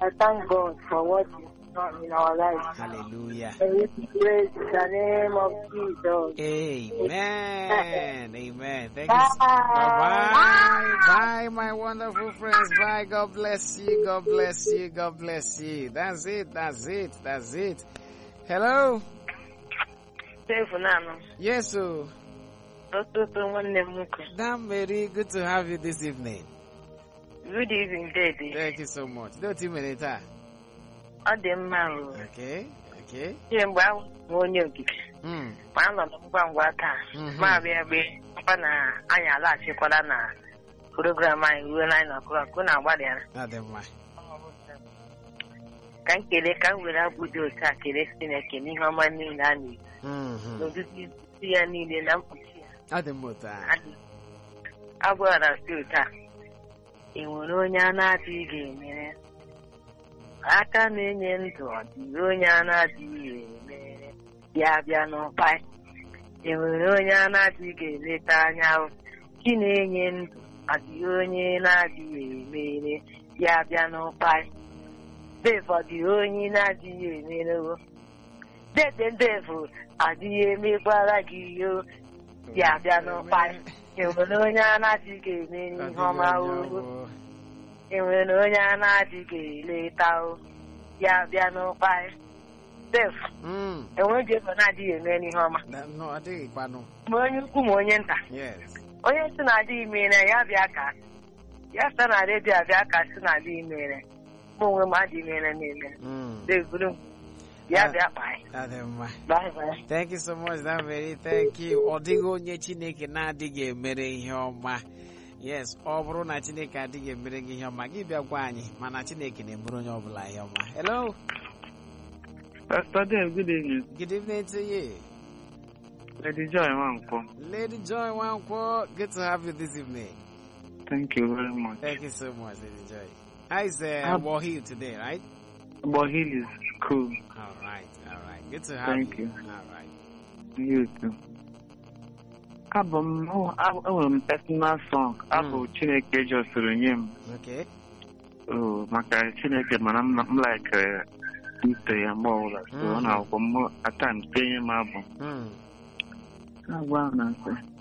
I thank God for what He's done in our lives. Hallelujah. And we praise the name of Jesus. Amen. Amen. Thank you. Bye-bye. Bye, my wonderful friends. Bye. God bless you. God bless you. God bless you. That's it. That's it. That's it. Hello? Yes, sir. Damn, Mary, good to have you this evening. Good evening, Daddy. Thank you so much. Don't you mean it? Okay. Okay. Program anyị ruo 9 o'clock na agbalịara ka nkele ka m were abụdị otu a kele Chineke n'ihe ọma niile a na-eri n'ozuzu isi ya niile na mkpuchi ya abụghara si otu a enwere onye a na-adịghị ga-emere aka na-enye ndụ ọ dịghị onye a na-adịghị emere ya bịa n'ụpa enwere onye a na-adịghị ga-eleta anya chi na-enye ndụ adịghị onye na-adịghị emere ya bịa n'ụpa devu adịghị onye na-adịghị emere devu adịghị emekwara gị ihe ya bịa n'ụpa enwere onye a na-adịghị eme ihe ọma enwere onye a na-adịghị eleta ya bịa n'ụpa devu enweghị ego na-adịghị eme n'ihe ọma ma onye ukwu ma onye nta onye si na adịghị mere ya bịa ka ya sa na redio abịa ka si na adịghị mere mụ onwe m adịghị mere na-eme devuru ya bịa kpaa. Thank you so much, Daveri. Thank you. Ọ dịghị onye Chineke na-adịghị emere ihe ọma. Yes, ọ bụrụ na Chineke adịghị emere gị ihe ọma gị bịa gwa anyị mana Chineke na-emere onye ọbụla ihe ọma. Hello. Pastor Dave, good evening. Good evening to you. Lady Joy Wankwo. Lady Joy Wankwo, good to have you this evening. Thank you very much. Thank you so much, Lady Joy. How is Wahil today, right? Wahil is cool. All right. Good to have Thank you. All right. You too. Abụ personal song. Abụ Chineke jọsịrị nye m. Okay. Oh, maka Chineke mana m like ite ya mgbe ọbụla. So ọ na-akwụkwọ m at times tenye m abụ. Agwa na nsị.